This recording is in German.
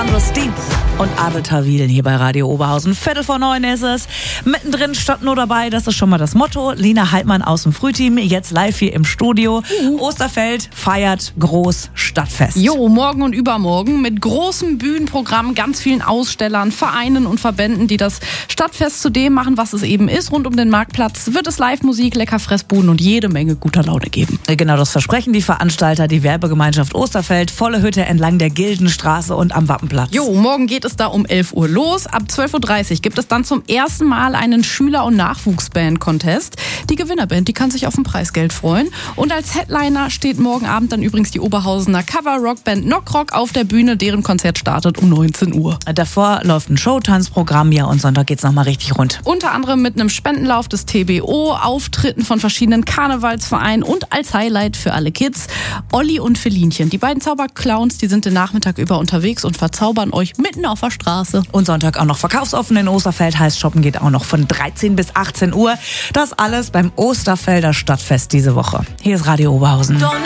Sandra Steen und Abel Tawil hier bei Radio Oberhausen. 8:45 ist es. Mittendrin stand nur dabei, das ist schon mal das Motto. Lina Heidmann aus dem Frühteam, jetzt live hier im Studio. Osterfeld feiert groß Stadtfest. Jo, morgen und übermorgen mit großem Bühnenprogramm, ganz vielen Ausstellern, Vereinen und Verbänden, die das Stadtfest zu dem machen, was es eben ist. Rund um den Marktplatz wird es Live-Musik, lecker Fressbuden und jede Menge guter Laune geben. Genau, das versprechen die Veranstalter, die Werbegemeinschaft Osterfeld, volle Hütte entlang der Gildenstraße und am Wappenplatz. Jo, morgen geht es da um 11 Uhr los. Ab 12:30 Uhr gibt es dann zum ersten Mal einen Schüler- und Nachwuchsband-Contest. Die Gewinnerband, die kann sich auf ein Preisgeld freuen. Und als Headliner steht morgen Abend dann übrigens die Oberhausener Cover-Rock-Band Knockrock auf der Bühne. Deren Konzert startet um 19 Uhr. Davor läuft ein Showtanzprogramm, ja, und Sonntag geht's nochmal richtig rund. Unter anderem mit einem Spendenlauf des TBO, Auftritten von verschiedenen Karnevalsvereinen und als Highlight für alle Kids Olli und Felinchen. Die beiden Zauberclowns, die sind den Nachmittag über unterwegs und verzaubern euch mitten auf der Straße. Und Sonntag auch noch verkaufsoffen in Osterfeld, heißt shoppen geht auch noch von 13 bis 18 Uhr. Das alles beim Osterfelder Stadtfest diese Woche. Hier ist Radio Oberhausen.